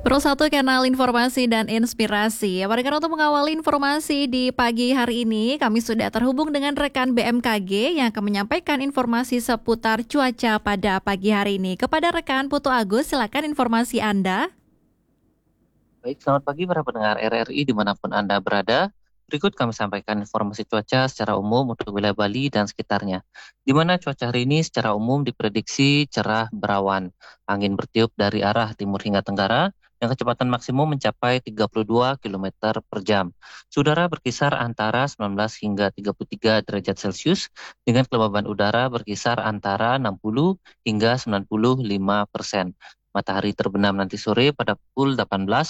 Pro 1 Kanal Informasi dan Inspirasi. Warga untuk mengawali informasi di pagi hari ini, kami sudah terhubung dengan rekan BMKG yang akan menyampaikan informasi seputar cuaca pada pagi hari ini. Kepada rekan Putu Agus, silakan informasi Anda. Baik, selamat pagi para pendengar RRI dimanapun Anda berada. Berikut kami sampaikan informasi cuaca secara umum untuk wilayah Bali dan sekitarnya. Di mana cuaca hari ini secara umum diprediksi cerah berawan. Angin bertiup dari arah timur hingga tenggara, yang kecepatan maksimum mencapai 32 km per jam. Udara berkisar antara 19 hingga 33 derajat Celcius, dengan kelembaban udara berkisar antara 60 hingga 95%. Matahari terbenam nanti sore pada pukul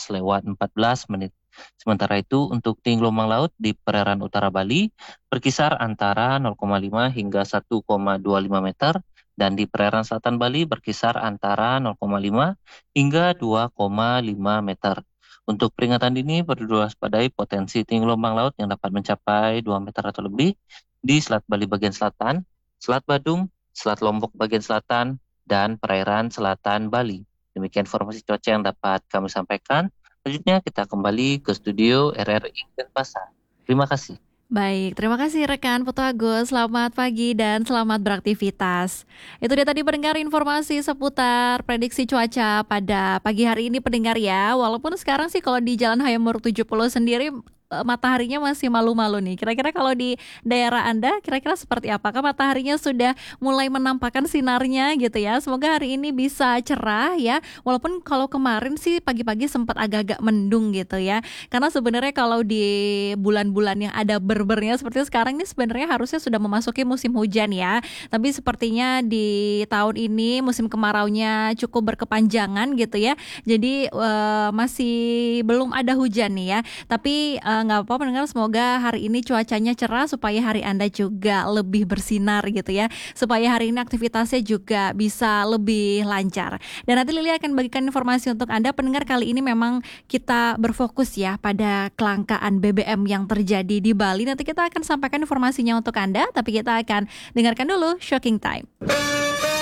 18:14. Sementara itu untuk tinggi gelombang laut di perairan utara Bali berkisar antara 0,5 hingga 1,25 meter dan di perairan selatan Bali berkisar antara 0,5 hingga 2,5 meter. Untuk peringatan dini perlu diwaspadai potensi tinggi gelombang laut yang dapat mencapai 2 meter atau lebih di Selat Bali bagian selatan, Selat Badung, Selat Lombok bagian selatan, dan perairan selatan Bali. Demikian informasi cuaca yang dapat kami sampaikan. Selanjutnya kita kembali ke studio RRI Denpasar. Terima kasih. Baik, terima kasih rekan Putu Agus. Selamat pagi dan selamat beraktivitas. Itu dia tadi pendengar informasi seputar prediksi cuaca pada pagi hari ini pendengar ya. Walaupun sekarang sih kalau di Jalan Hayamuruk 70 sendiri mataharinya masih malu-malu nih. Kira-kira kalau di daerah Anda kira-kira seperti apakah mataharinya sudah mulai menampakkan sinarnya gitu ya. Semoga hari ini bisa cerah ya. Walaupun kalau kemarin sih pagi-pagi sempat agak-agak mendung gitu ya. Karena sebenarnya kalau di bulan-bulan yang ada berbernya seperti sekarang ini sebenarnya harusnya sudah memasuki musim hujan ya. Tapi sepertinya di tahun ini musim kemaraunya cukup berkepanjangan gitu ya. Jadi masih belum ada hujan nih ya. Tapi nggak apa-apa pendengar, semoga hari ini cuacanya cerah supaya hari Anda juga lebih bersinar gitu ya. Supaya hari ini aktivitasnya juga bisa lebih lancar. Dan nanti Lili akan bagikan informasi untuk Anda pendengar. Kali ini memang kita berfokus ya pada kelangkaan BBM yang terjadi di Bali. Nanti kita akan sampaikan informasinya untuk Anda, tapi kita akan dengarkan dulu Shocking Time.